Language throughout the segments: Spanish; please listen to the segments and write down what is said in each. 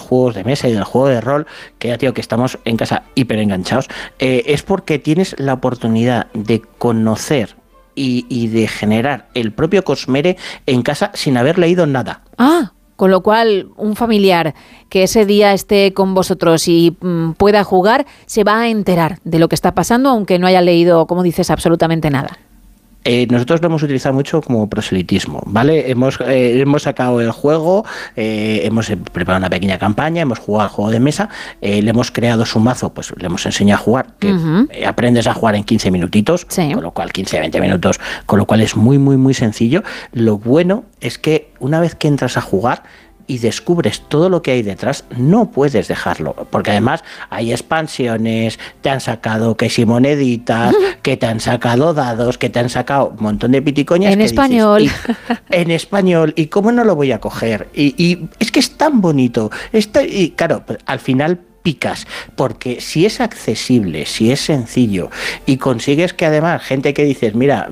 juegos de mesa y del juego de rol, que ya, tío, que estamos en casa hiper enganchados, es porque tienes la oportunidad de conocer y de generar el propio Cosmere en casa sin haber leído nada. Con lo cual, un familiar que ese día esté con vosotros y pueda jugar, se va a enterar de lo que está pasando, aunque no haya leído, como dices, absolutamente nada. Nosotros lo hemos utilizado mucho como proselitismo, ¿vale? Hemos sacado el juego, hemos preparado una pequeña campaña, hemos jugado al juego de mesa, le hemos creado su mazo, pues le hemos enseñado a jugar, que aprendes a jugar en 15 minutitos, sí. Con lo cual 15-20 minutos, con lo cual es muy, muy, muy sencillo. Lo bueno es que una vez que entras a jugar y descubres todo lo que hay detrás, no puedes dejarlo, porque además hay expansiones, te han sacado que si moneditas, que te han sacado dados, que te han sacado un montón de piticoñas en que español dices, en español, y cómo no lo voy a coger, y es que es tan bonito, y claro, al final picas, porque si es accesible, si es sencillo y consigues que además gente que dices, mira,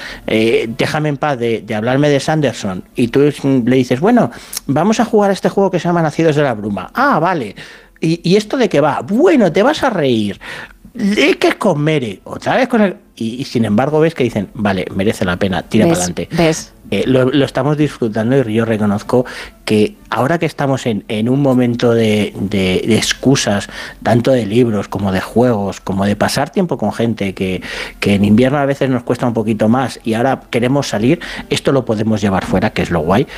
déjame en paz de hablarme de Sanderson, y tú le dices, bueno, vamos a jugar a este juego que se llama Nacidos de la Bruma, vale, y esto de qué va, bueno, te vas a reír, es que es Cosmere, otra vez con el... Y sin embargo ves que dicen, vale, merece la pena, tira para adelante. Lo estamos disfrutando, y yo reconozco que ahora que estamos en un momento de excusas, tanto de libros como de juegos, como de pasar tiempo con gente, que en invierno a veces nos cuesta un poquito más y ahora queremos salir, esto lo podemos llevar fuera, que es lo guay,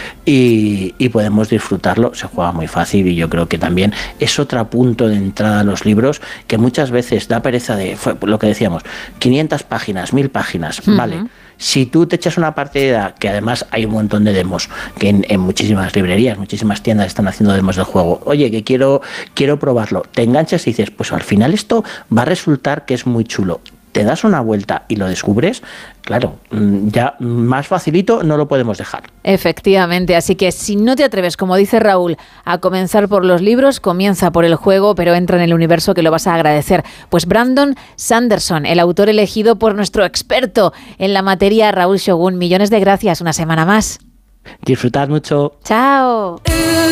y podemos disfrutarlo, se juega muy fácil, y yo creo que también es otro punto de entrada a los libros que muchas veces da pereza de, lo que decíamos, 500 páginas, 1000 páginas, vale. Si tú te echas una partida, que además hay un montón de demos, que en muchísimas librerías, muchísimas tiendas están haciendo demos del juego, oye, que quiero probarlo, te enganchas y dices, pues al final esto va a resultar que es muy chulo, te das una vuelta y lo descubres, claro, ya más facilito no lo podemos dejar. Efectivamente, así que si no te atreves, como dice Raúl, a comenzar por los libros, comienza por el juego, pero entra en el universo, que lo vas a agradecer. Pues Brandon Sanderson, el autor elegido por nuestro experto en la materia, Raúl Shogun, millones de gracias, una semana más. Disfrutad mucho. Chao.